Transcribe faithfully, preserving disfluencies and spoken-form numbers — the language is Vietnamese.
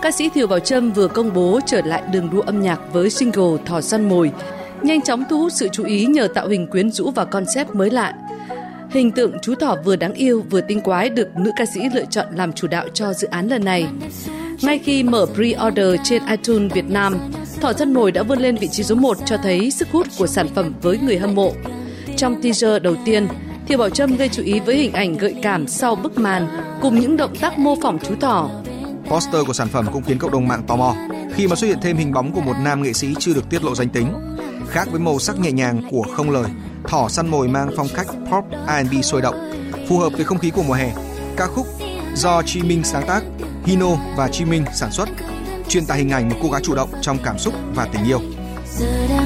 ca sĩ Thiều Bảo Trâm vừa công bố trở lại đường đua âm nhạc với single Thỏ Săn Mồi, nhanh chóng thu hút sự chú ý nhờ tạo hình quyến rũ và concept mới lạ. Hình tượng chú thỏ vừa đáng yêu vừa tinh quái được nữ ca sĩ lựa chọn làm chủ đạo cho dự án lần này. Ngay khi mở pre-order trên iTunes Việt Nam, Thỏ Săn Mồi đã vươn lên vị trí số một cho thấy sức hút của sản phẩm với người hâm mộ. Trong teaser đầu tiên, Thiều Bảo Trâm gây chú ý với hình ảnh gợi cảm sau bức màn cùng những động tác mô phỏng chú thỏ. Poster của sản phẩm cũng khiến cộng đồng mạng tò mò khi mà xuất hiện thêm hình bóng của một nam nghệ sĩ chưa được tiết lộ danh tính. Khác với màu sắc nhẹ nhàng của Không Lời, Thỏ Săn Mồi mang phong cách pop R and B sôi động, phù hợp với không khí của mùa hè. Ca khúc do Chi Minh sáng tác, Hino và Chi Minh sản xuất, truyền tải hình ảnh một cô gái chủ động trong cảm xúc và tình yêu.